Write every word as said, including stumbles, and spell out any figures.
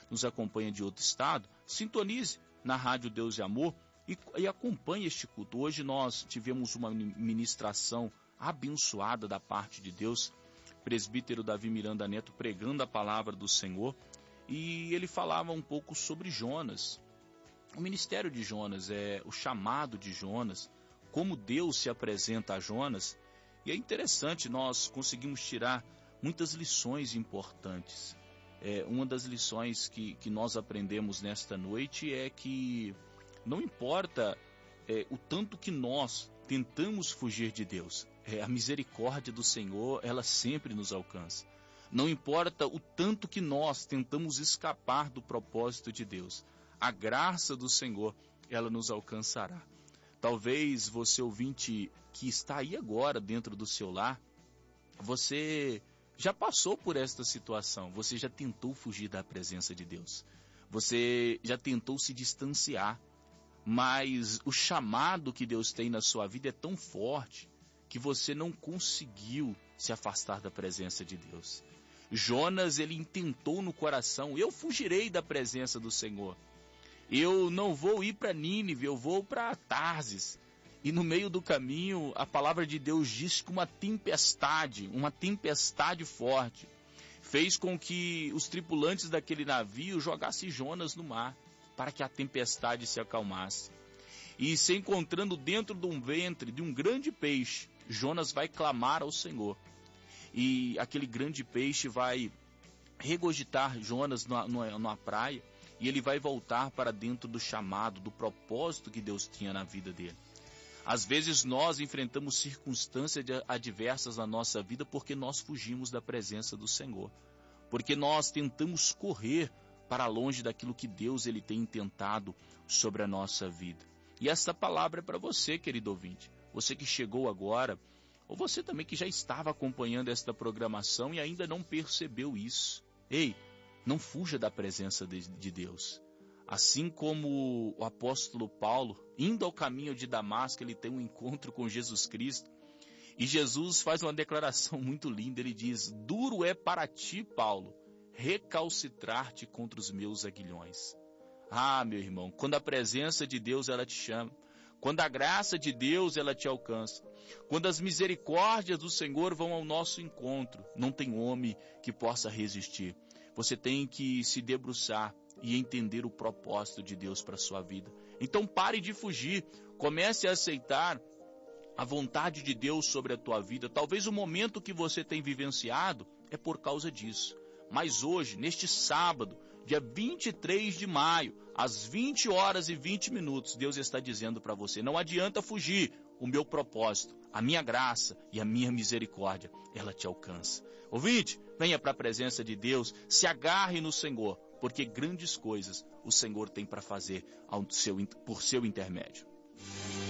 nos acompanha de outro estado, sintonize na Rádio Deus e Amor e, e acompanhe este culto. Hoje nós tivemos uma ministração abençoada da parte de Deus, presbítero Davi Miranda Neto pregando a palavra do Senhor, e ele falava um pouco sobre Jonas, o ministério de Jonas, é o chamado de Jonas, como Deus se apresenta a Jonas. E é interessante, nós conseguimos tirar muitas lições importantes. É, uma das lições que, que nós aprendemos nesta noite é que não importa é, o tanto que nós tentamos fugir de Deus, é, a misericórdia do Senhor, ela sempre nos alcança. Não importa o tanto que nós tentamos escapar do propósito de Deus, a graça do Senhor, ela nos alcançará. Talvez você, ouvinte, que está aí agora dentro do seu lar, você já passou por esta situação, você já tentou fugir da presença de Deus, você já tentou se distanciar, mas o chamado que Deus tem na sua vida é tão forte que você não conseguiu se afastar da presença de Deus. Jonas, ele intentou no coração: eu fugirei da presença do Senhor. Eu não vou ir para Nínive, eu vou para Tarsis. E no meio do caminho, a palavra de Deus diz que uma tempestade, uma tempestade forte, fez com que os tripulantes daquele navio jogassem Jonas no mar, para que a tempestade se acalmasse. E se encontrando dentro de um ventre, de um grande peixe, Jonas vai clamar ao Senhor. E aquele grande peixe vai regurgitar Jonas numa, numa, numa praia, e ele vai voltar para dentro do chamado, do propósito que Deus tinha na vida dele. Às vezes nós enfrentamos circunstâncias adversas na nossa vida porque nós fugimos da presença do Senhor, porque nós tentamos correr para longe daquilo que Deus ele tem intentado sobre a nossa vida. E essa palavra é para você, querido ouvinte, você que chegou agora, ou você também que já estava acompanhando esta programação e ainda não percebeu isso. Ei, não fuja da presença de, de Deus. Assim como o apóstolo Paulo, indo ao caminho de Damasco, ele tem um encontro com Jesus Cristo. E Jesus faz uma declaração muito linda. Ele diz: duro é para ti, Paulo, recalcitrar-te contra os meus aguilhões. Ah, meu irmão, quando a presença de Deus ela te chama, quando a graça de Deus ela te alcança, quando as misericórdias do Senhor vão ao nosso encontro, não tem homem que possa resistir. Você tem que se debruçar e entender o propósito de Deus para a sua vida. Então pare de fugir, comece a aceitar a vontade de Deus sobre a tua vida. Talvez o momento que você tem vivenciado é por causa disso. Mas hoje, neste sábado, dia vinte e três de maio, às vinte horas e vinte minutos, Deus está dizendo para você: não adianta fugir, o meu propósito, a minha graça e a minha misericórdia, ela te alcança. Ouvinte, venha para a presença de Deus, se agarre no Senhor, porque grandes coisas o Senhor tem para fazer ao seu, por seu intermédio.